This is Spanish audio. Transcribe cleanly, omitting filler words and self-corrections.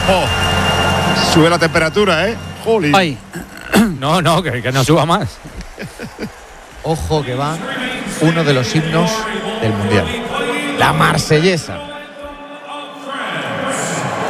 Sube la temperatura, ¿eh? Jolín. Ay. No, que no suba más. Ojo que va uno de los himnos del Mundial. La Marsellesa.